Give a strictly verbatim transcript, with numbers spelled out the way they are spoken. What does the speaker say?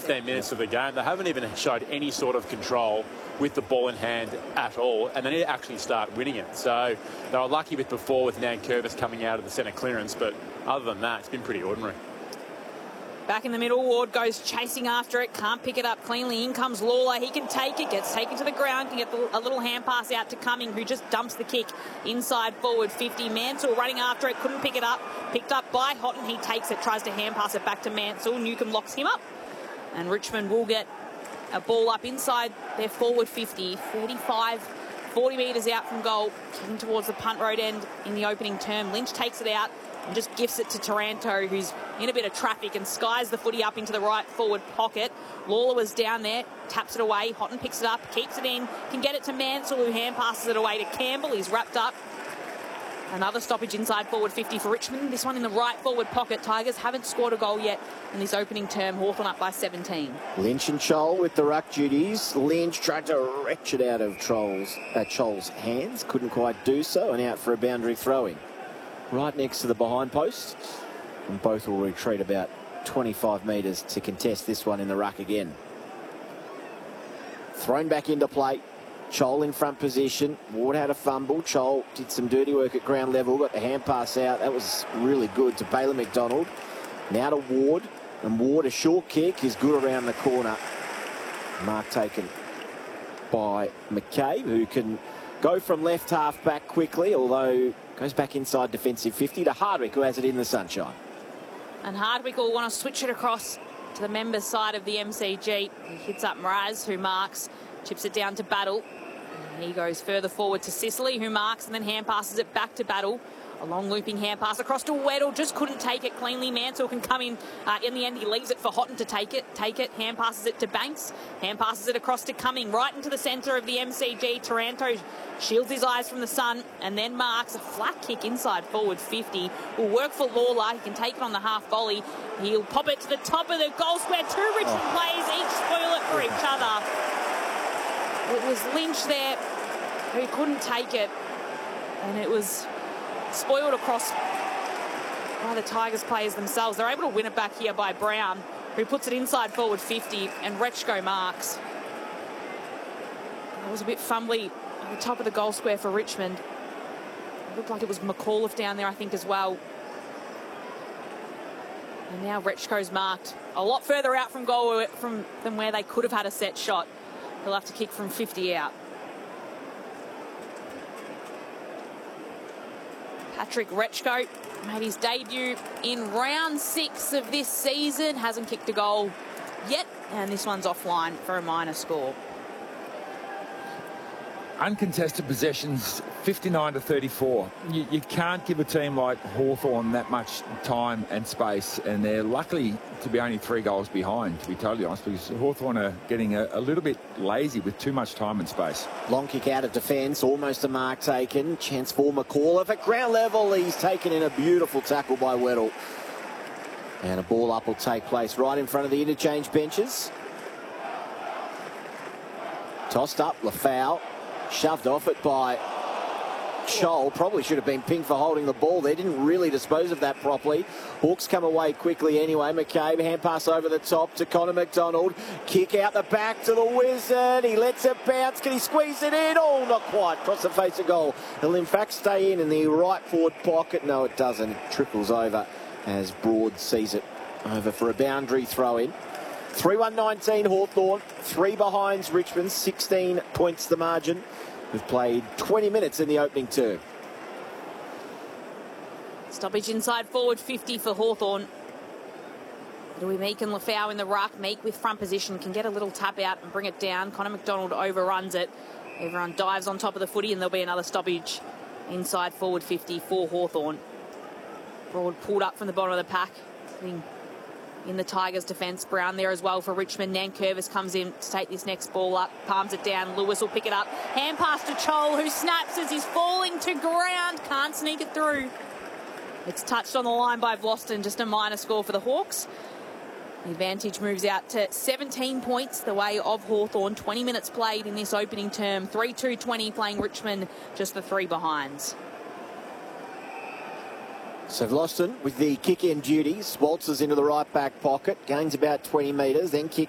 fifteen minutes of the game. They haven't even showed any sort of control with the ball in hand at all, and they need to actually start winning it. So they were lucky with before with Nankervis coming out of the centre clearance, but other than that, it's been pretty ordinary. Back in the middle, Ward goes chasing after it, can't pick it up cleanly. In comes Lawler, he can take it, gets taken to the ground, can get a little hand pass out to Cumming, who just dumps the kick inside forward fifty. Mansell running after it, couldn't pick it up, picked up by Houghton, he takes it, tries to hand pass it back to Mansell. Newcombe locks him up, and Richmond will get a ball up inside their forward fifty, thirty-five, forty metres out from goal, heading towards the punt road end in the opening term. Lynch takes it out and just gifts it to Taranto, who's in a bit of traffic, and skies the footy up into the right forward pocket. Lawler was down there, taps it away. Houghton picks it up, keeps it in, can get it to Mansell, who hand passes it away to Campbell. He's wrapped up. Another stoppage inside forward fifty for Richmond. This one in the right forward pocket. Tigers haven't scored a goal yet in this opening term. Hawthorn up by seventeen. Lynch and Chol with the ruck duties. Lynch tried to wrench it out of Chol's, uh, Chol's hands. Couldn't quite do so, and out for a boundary throw-in. Right next to the behind post. And both will retreat about twenty-five metres to contest this one in the ruck again. Thrown back into play. Chol in front position. Ward had a fumble. Chol did some dirty work at ground level. Got the hand pass out. That was really good to Bailey McDonald. Now to Ward. And Ward, a short kick, is good around the corner. Mark taken by McCabe, who can go from left half back quickly, although goes back inside defensive fifty to Hardwick, who has it in the sunshine. And Hardwick will want to switch it across to the members' side of the M C G. He hits up Mraz, who marks, chips it down to Battle. And he goes further forward to Sicily, who marks and then hand passes it back to Battle. A long looping hand pass across to Weddle, just couldn't take it cleanly. Mansell can come in. Uh, in the end, he leaves it for Houghton to take it. Take it, hand passes it to Banks. Hand passes it across to Cumming, right into the centre of the M C G. Taranto shields his eyes from the sun and then marks a flat kick inside forward fifty. Will work for Lawler. He can take it on the half volley. He'll pop it to the top of the goal square. Two Richmond oh. players, each spoil it for each other. It was Lynch there who couldn't take it, and it was spoiled across by the Tigers players themselves. They're able to win it back here by Brown, who puts it inside forward fifty, and Rechko marks. It was a bit fumbly at the top of the goal square for Richmond. It looked like it was McAuliffe down there, I think, as well. And now Rechko's marked a lot further out from goal from than where they could have had a set shot. He'll have to kick from fifty out. Patrick Rechko made his debut in round six of this season. Hasn't kicked a goal yet, and this one's offline for a minor score. Uncontested possessions, fifty-nine to thirty-four. You, you can't give a team like Hawthorn that much time and space, and they're lucky to be only three goals behind, to be totally honest, because Hawthorn are getting a, a little bit lazy with too much time and space. Long kick out of defence, almost a mark taken. Chance for McAuliffe at ground level. He's taken in a beautiful tackle by Weddle. And a ball up will take place right in front of the interchange benches. Tossed up, Lafau. Shoved off it by Chol. Probably should have been pinged for holding the ball there. Didn't really dispose of that properly. Hawks come away quickly anyway. McCabe, hand pass over the top to Connor McDonald. Kick out the back to the Wizard. He lets it bounce. Can he squeeze it in? Oh, not quite. Across the face of goal. It'll in fact stay in in the right forward pocket. No, it doesn't. It trickles over as Broad sees it over for a boundary throw in. three one nineteen Hawthorn, three behinds Richmond, sixteen points the margin. We've played twenty minutes in the opening term. Stoppage inside forward fifty for Hawthorn. Louis Meek and Lafau in the ruck. Meek with front position can get a little tap out and bring it down. Connor McDonald overruns it. Everyone dives on top of the footy, and there'll be another stoppage inside forward fifty for Hawthorn. Broad pulled up from the bottom of the pack. In the Tigers' defence. Brown there as well for Richmond. Nankervis comes in to take this next ball up. Palms it down. Lewis will pick it up. Hand pass to Chol, who snaps as he's falling to ground. Can't sneak it through. It's touched on the line by Vlosten. Just a minor score for the Hawks. The advantage moves out to seventeen points the way of Hawthorn. twenty minutes played in this opening term. three two twenty playing Richmond. Just the three behinds. So Vlosten with the kick-in duties, waltzes into the right back pocket, gains about twenty metres, then kicks